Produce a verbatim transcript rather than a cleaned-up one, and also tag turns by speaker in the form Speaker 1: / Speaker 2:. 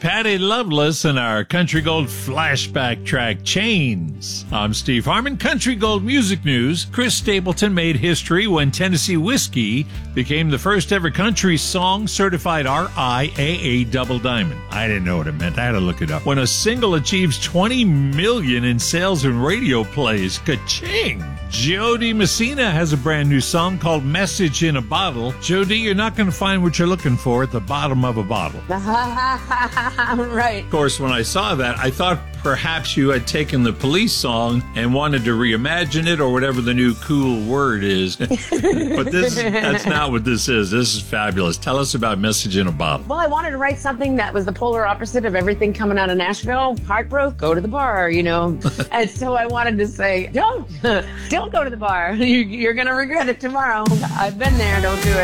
Speaker 1: Patty Loveless and our Country Gold flashback track, Chains. I'm Steve Harmon. Country Gold Music News. Chris Stapleton made history when Tennessee Whiskey became the first ever country song certified R I A A double diamond. I didn't know what it meant. I had to look it up. When a single achieves twenty million in sales and radio plays, ka-ching! Jody Messina has a brand new song called Message in a Bottle. Jody, you're not going to find what you're looking for at the bottom of a bottle.
Speaker 2: Right.
Speaker 1: Of course, when I saw that, I thought perhaps you had taken the Police song and wanted to reimagine it or whatever the new cool word is. But this that's not what this is. This is fabulous. Tell us about Message in a Bottle.
Speaker 2: Well, I wanted to write something that was the polar opposite of everything coming out of Nashville. Heartbroken, go to the bar, you know. And so I wanted to say, don't, don't go to the bar. You, you're going to regret it tomorrow. I've been there. Don't do it.